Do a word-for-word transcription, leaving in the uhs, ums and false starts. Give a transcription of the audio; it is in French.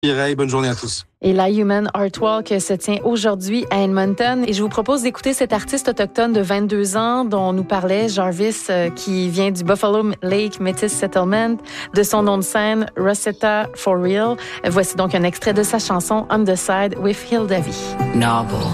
Mireille, bonne journée à tous. Et la Human Art Walk se tient aujourd'hui à Edmonton. Et je vous propose d'écouter cet artiste autochtone de vingt-deux ans dont nous parlait Jarvis, euh, qui vient du Buffalo Lake Métis Settlement, de son nom de scène, Rosetta For Real. Voici donc un extrait de sa chanson On the Side with Hill Davy. Novel.